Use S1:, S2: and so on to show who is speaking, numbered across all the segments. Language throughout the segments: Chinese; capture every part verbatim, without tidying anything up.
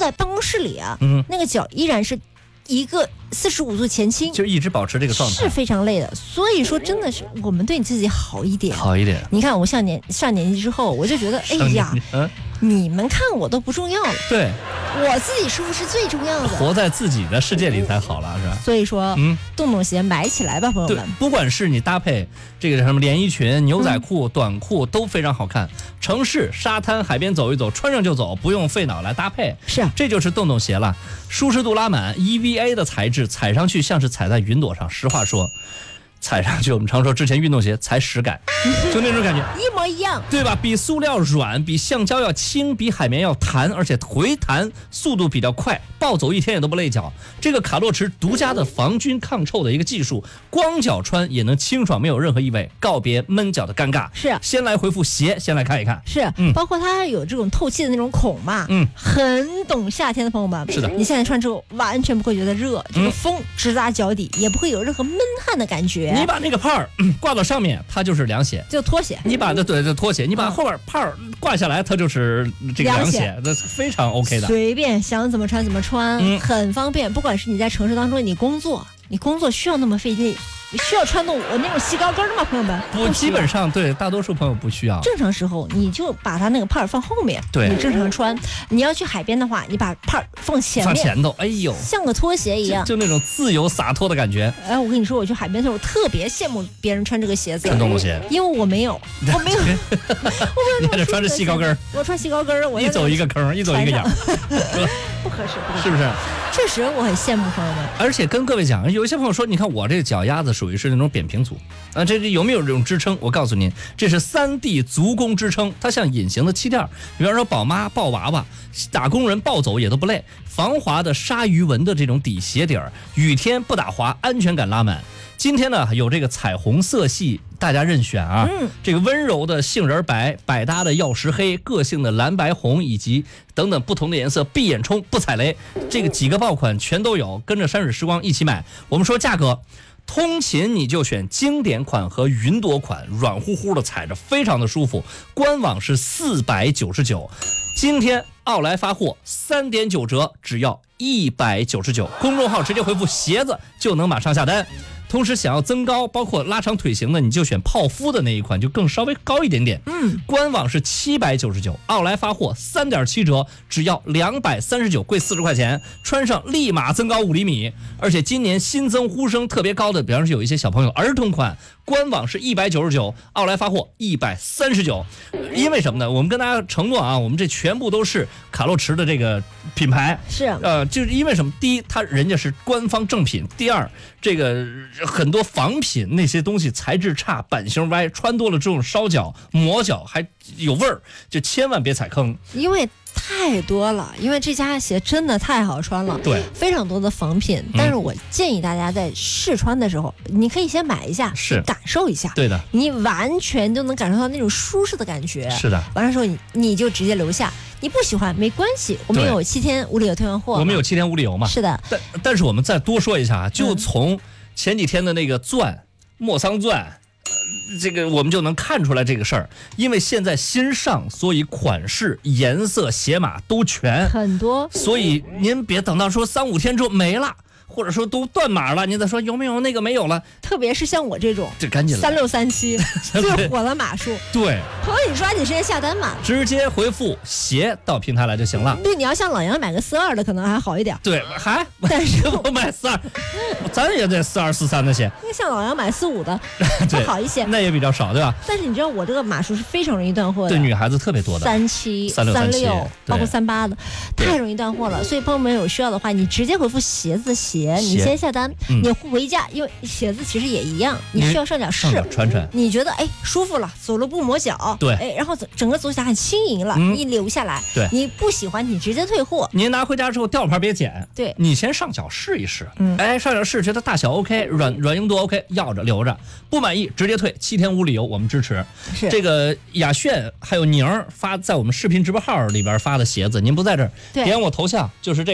S1: 在办公室里啊，
S2: 嗯，
S1: 那个脚依然是一个四十五度前倾，
S2: 就一直保持这个状态，
S1: 是非常累的。所以说，真的是我们对你自己好一点，
S2: 好一点。
S1: 你看我上年上年纪之后，我就觉得，哎呀，嗯，你们看我都不重要了，
S2: 对，
S1: 我自己舒服是最重要的，
S2: 活在自己的世界里才好了，是吧？
S1: 所以说，
S2: 嗯，
S1: 洞洞鞋买起来吧，朋友们。
S2: 不管是你搭配这个什么连衣裙、牛仔裤、嗯、短裤都非常好看。城市、沙滩、海边走一走，穿上就走，不用费脑来搭配。
S1: 是啊，
S2: 这就是洞洞鞋了，舒适度拉满 ，E V A 的材质，踩上去像是踩在云朵上。实话说。踩上去，我们常说之前运动鞋踩屎感，就那种感觉，
S1: 一模一样，
S2: 对吧？比塑料软，比橡胶要轻，比海绵要弹，而且回弹速度比较快，暴走一天也都不累脚。这个卡洛驰独家的防菌抗臭的一个技术，光脚穿也能清爽，没有任何异味，告别闷脚的尴尬。
S1: 是，
S2: 先来回复鞋，先来看一看。
S1: 是，嗯，包括它有这种透气的那种孔嘛，嗯，很懂夏天的朋友们。
S2: 是的，
S1: 你现在穿之后完全不会觉得热，这个风直达脚底，也不会有任何闷汗的感觉。
S2: 你把那个帕儿、嗯、挂到上面，它就是凉鞋，
S1: 就拖鞋。
S2: 你把这对这拖鞋，你把后边帕儿挂下来，它就是这个凉鞋，这非常 OK 的。
S1: 随便想怎么穿怎么穿，嗯、很方便。不管是你在城市当中，你工作，你工作需要那么费力。你需要穿动我那种细高跟吗，朋友们？
S2: 不，基本上对大多数朋友不需要。
S1: 正常时候你就把它那个帕儿放后面，
S2: 对，
S1: 你正常穿。你要去海边的话，你把帕儿放前面，
S2: 放前头，哎呦，
S1: 像个拖鞋一样，
S2: 就, 就那种自由洒脱的感觉。
S1: 哎，我跟你说，我去海边的时候，我特别羡慕别人穿这个鞋子，
S2: 穿洞洞鞋，
S1: 因为我没有，我没有，我没有，
S2: 你还得穿着细高跟，
S1: 我穿细高跟，我
S2: 一走一个坑，一走一个眼，
S1: 不合适，不合适，
S2: 是不是？
S1: 确实，我很羡慕朋友们。
S2: 而且跟各位讲，有一些朋友说，你看我这个脚丫子属于是那种扁平足啊，这有没有这种支撑？我告诉您，这是三 D 足弓支撑，它像隐形的气垫。比方说宝妈抱娃娃，打工人抱走也都不累。防滑的鲨鱼纹的这种底鞋底儿，雨天不打滑，安全感拉满。今天呢，有这个彩虹色系，大家任选啊。嗯，这个温柔的杏仁白，百搭的曜石黑，个性的蓝白红，以及等等不同的颜色，闭眼冲不踩雷，这个几个爆款全都有，跟着山水时光一起买。我们说价格，通勤你就选经典款和云朵款，软乎乎的踩着非常的舒服。官网是四百九十九，今天奥莱发货三点九折，只要一百九十九。公众号直接回复鞋子就能马上下单。同时想要增高，包括拉长腿型的，你就选泡芙的那一款，就更稍微高一点点。嗯，官网是七百九十九，奥莱发货三点七折，只要两百三十九，贵四十块钱，穿上立马增高五厘米。而且今年新增呼声特别高的，比方说有一些小朋友儿童款，官网是一百九十九，奥莱发货一百三十九。因为什么呢？我们跟大家承诺啊，我们这全部都是卡洛驰的这个品牌，
S1: 是
S2: 呃，就是因为什么？第一，它人家是官方正品；第二，这个很多仿品那些东西材质差，版型歪，穿多了这种烧脚、磨脚还有味儿，就千万别踩坑。
S1: 因为太多了，因为这家鞋真的太好穿了，
S2: 对，
S1: 非常多的仿品。但是我建议大家在试穿的时候，嗯、你可以先买一下，
S2: 是
S1: 感受一下，
S2: 对的，
S1: 你完全就能感受到那种舒适的感觉。
S2: 是的，
S1: 完了之后你你就直接留下，你不喜欢没关系，我们有七天无理由退换货，
S2: 我们有七天无理由嘛。
S1: 是的，
S2: 但但是我们再多说一下啊，就从前几天的那个钻莫桑钻。这个我们就能看出来这个事儿，因为现在新上，所以款式、颜色、鞋码都全
S1: 很多，
S2: 所以您别等到说三五天之后没了，或者说都断码了，您再说有没有那个没有了。
S1: 特别是像我这种，
S2: 这赶紧
S1: 三六三七最火的码数，
S2: 对，
S1: 朋友你抓紧时间下单嘛，
S2: 直接回复鞋到平台来就行了。
S1: 对，你要像老杨买个四二的可能还好一点，
S2: 对，还
S1: 但是
S2: 我买四二，咱也得四二四三的鞋。
S1: 那像老杨买四五的
S2: 对
S1: 好一些，
S2: 那也比较少，对吧？
S1: 但是你知道我这个码数是非常容易断货的，
S2: 对女孩子特别多的，
S1: 三七、
S2: 三六、
S1: 三六，包括三八的，太容易断货了。所以朋友们有需要的话，你直接回复鞋子的鞋，你先下单，嗯、你回家，因为鞋子其实也一样，你需要上脚试
S2: 穿穿，
S1: 你觉得哎舒服了，走路不磨脚，
S2: 对，
S1: 哎，然后整个走起来很轻盈了，嗯、你留下来，
S2: 对，
S1: 你不喜欢你直接退货，
S2: 您拿回家之后吊牌别剪，
S1: 对，
S2: 你先上脚试一试，嗯，哎，上脚试觉得大小 OK， 软软硬度 OK， 要着留着，不满意直接退，七天无理由，我们支持。
S1: 是
S2: 这个雅炫还有宁发在我们视频直播号里边发的鞋子，您不在这儿，点我头像就是这个。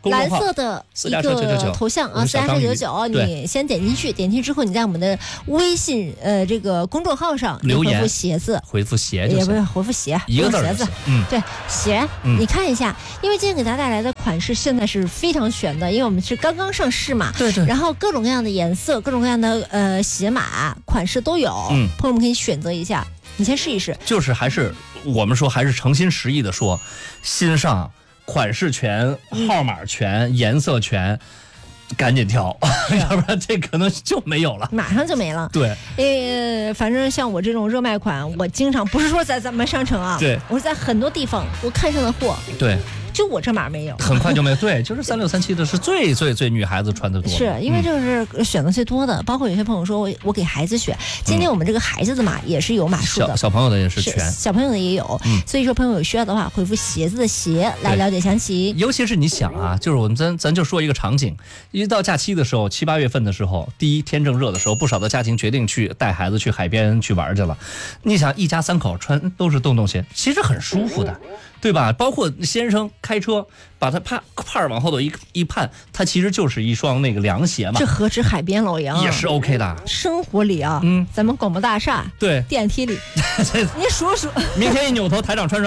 S1: 蓝色的一个头像啊，私家车九九九，你先点进去，点进去之后，你在我们的微信呃这个公众号上
S2: 留言
S1: 回复鞋子，
S2: 回复鞋就行，
S1: 也不是回复鞋，
S2: 一个字
S1: 鞋子，
S2: 嗯，
S1: 对鞋，嗯、你看一下，因为今天给大家带来的款式现在是非常全的，因为我们是刚刚上市嘛，
S2: 对对，
S1: 然后各种各样的颜色，各种各样的呃鞋码款式都有，嗯，朋友们可以选择一下，你先试一试，
S2: 就是还是我们说还是诚心实意的说，新上。款式全，号码全，嗯、颜色全，赶紧挑，要不然这可能就没有了，
S1: 马上就没了。
S2: 对，
S1: 呃，反正像我这种热卖款，我经常不是说在咱们商城啊，
S2: 对，
S1: 我是在很多地方我看上的货，
S2: 对。
S1: 就我这码没有，
S2: 很快就没有。对，就是三六三七的是最最最女孩子穿的多，
S1: 是因为这是选择最多的。嗯、包括有些朋友说我我给孩子选，今天我们这个孩子的码也是有码数的，
S2: 小小朋友的也是全，
S1: 是小朋友的也有。嗯、所以说朋友有需要的话，回复鞋子的鞋来了解详情。
S2: 尤其是你想啊，就是我们咱咱就说一个场景，一到假期的时候，七八月份的时候，第一天正热的时候，不少的家庭决定去带孩子去海边去玩去了。你想一家三口穿都是洞洞鞋，其实很舒服的。对吧？包括先生开车，把他帕帕儿往后头一一判，它其实就是一双那个凉鞋嘛。
S1: 这何止海边老杨
S2: 也是 OK 的。
S1: 生活里啊，嗯，咱们广播大厦
S2: 对
S1: 电梯里，你数数。
S2: 明天一扭头，台长穿上。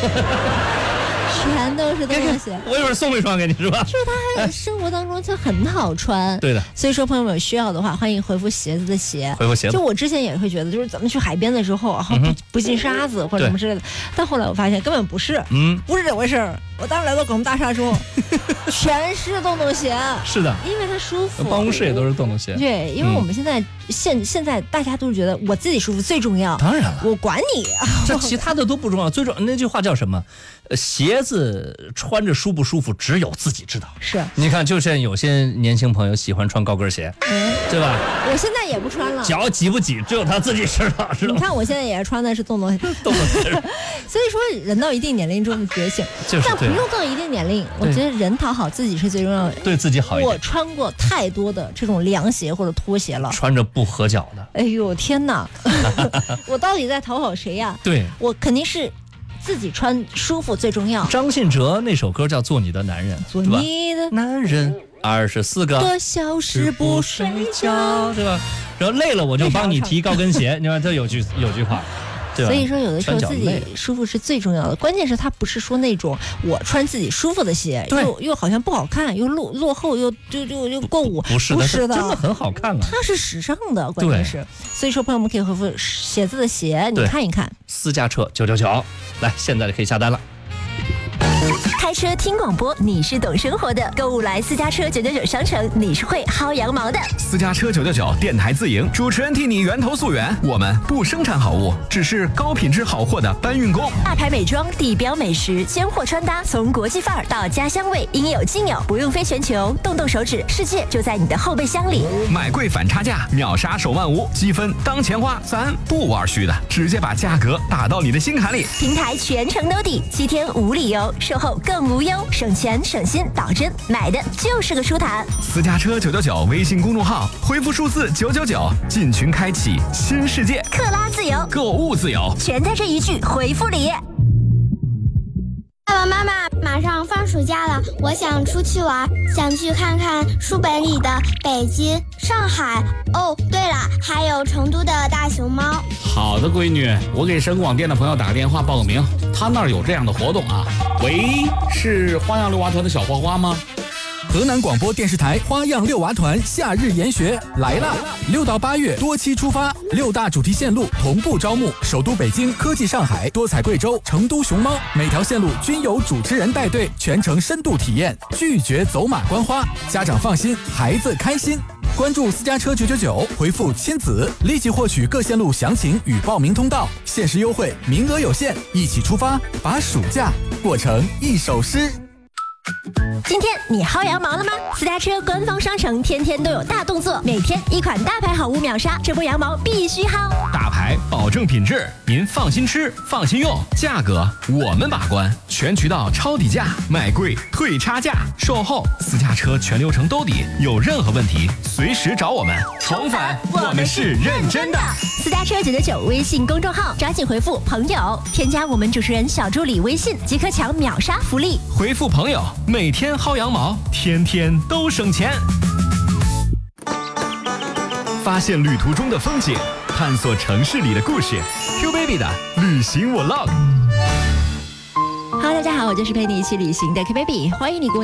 S1: 全都是洞洞鞋，
S2: 我一会儿送一双给你是吧？
S1: 是它还生活当中就很好穿，
S2: 对的。
S1: 所以说朋友们有需要的话，欢迎回复鞋子的鞋，
S2: 回复鞋子。
S1: 就我之前也会觉得，就是咱们去海边的时候，然后不、嗯、不进沙子或者什么之类的，但后来我发现根本不是，嗯，不是这回事儿。我当时来到广播大厦之后，全是洞洞鞋，
S2: 是的，
S1: 因为它舒服。
S2: 办公室也都是洞洞鞋，
S1: 对，因为我们现在、嗯、现现在大家都是觉得我自己舒服最重要，
S2: 当然了，
S1: 我管你，
S2: 这其他的都不重要，最重要那句话叫什么？呃，鞋子穿着舒不舒服，只有自己知道。
S1: 是，
S2: 你看，就像有些年轻朋友喜欢穿高跟鞋，嗯，对吧？
S1: 我现在也不穿了，
S2: 脚挤不挤，只有他自己知道，知道。
S1: 你看我现在也穿的是洞洞鞋，
S2: 洞洞鞋。
S1: 所以说，人到一定年龄之后的觉醒，
S2: 就是、
S1: 但不用到一定年龄，我觉得人讨好自己是最重要的，
S2: 对自己好一点。
S1: 我穿过太多的这种凉鞋或者拖鞋了，
S2: 穿着不合脚的。
S1: 哎呦天哪！我到底在讨好谁呀？
S2: 对，
S1: 我肯定是。自己穿舒服最重要。
S2: 张信哲那首歌叫《做你的男人》，
S1: 做你的
S2: 男人，二十四个
S1: 多小时不睡觉，
S2: 对吧？然后累了我就帮你提高跟鞋，你看这有句有句话。
S1: 所以说，有的时候自己舒服是最重要的。关键是它不是说那种我穿自己舒服的鞋，又又好像不好看，又落落后，又就就又过午，
S2: 不是的，
S1: 不是的，
S2: 真的很好看啊！
S1: 它是时尚的，关键是。所以说，朋友们可以回复鞋子的鞋，你看一看。
S2: 私家车九九九，来，现在就可以下单了。
S3: 开车听广播，你是懂生活的；购物来私家车九九九商城，你是会薅羊毛的。
S4: 私家车九九九电台自营，主持人替你源头溯源。我们不生产好物，只是高品质好货的搬运工。
S3: 大牌美妆、地标美食、尖货穿搭，从国际范儿到家乡味，应有尽有，不用飞全球，动动手指，世界就在你的后备箱里。
S4: 买贵反差价，秒杀手万无，积分当钱花，咱不玩虚的，直接把价格打到你的心坎里。
S3: 平台全程兜底，七天无理由，售后更无忧，省钱省心，保真，买的就是个舒坦。
S4: 私家车九九九微信公众号，回复数字九九九，进群开启新世界，
S3: 克拉自由，
S4: 购物自由，
S3: 全在这一句回复里。
S5: 爸爸妈妈，马上放暑假了，我想出去玩，想去看看书本里的北京、上海。哦，对了，还有成都的大熊猫。
S6: 好的，闺女，我给省广电的朋友打个电话报个名，他那儿有这样的活动啊。喂，是花样六娃团的小花花吗？
S7: 河南广播电视台花样六娃团夏日研学来啦！六到八月多期出发，六大主题线路同步招募，首都北京、科技上海、多彩贵州、成都熊猫，每条线路均有主持人带队，全程深度体验，拒绝走马观花，家长放心，孩子开心。关注私家车九九九，回复亲子，立即获取各线路详情与报名通道，限时优惠，名额有限，一起出发，把暑假过成一首诗。
S3: 今天你薅羊毛了吗？私家车官方商城天天都有大动作，每天一款大牌好物秒杀，这波羊毛必须薅。
S4: 大牌海，保证品质，您放心吃，放心用，价格我们把关，全渠道抄底价，买贵退差价，售后私家车全流程兜底，有任何问题随时找我们。重返，我们是认真的。
S3: 私家车九九九微信公众号，抓紧回复朋友，添加我们主持人小助理微信，即可抢秒杀福利。
S4: 回复朋友，每天薅羊毛，天天都省钱。发现旅途中的风景，探索城市里的故事。Q Baby 的旅行我 love。
S3: Hello， 大家好，我就是陪你一起旅行的 Q Baby， 欢迎你跟我